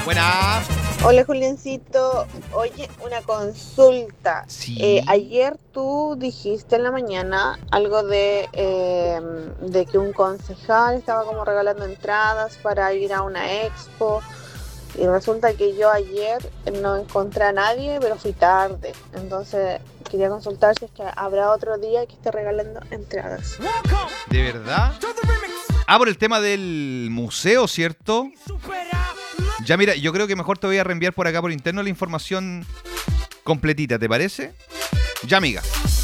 Buena. Hola Juliancito, oye, una consulta. Sí. Ayer tú dijiste en la mañana algo de que un concejal estaba como regalando entradas para ir a una expo y resulta que yo ayer no encontré a nadie, pero fui tarde. Entonces quería consultar si es que habrá otro día que esté regalando entradas. ¿De verdad? Ah, por el tema del museo, ¿cierto? Ya mira, yo creo que mejor te voy a reenviar por acá por interno la información completita, ¿te parece? Ya, amiga.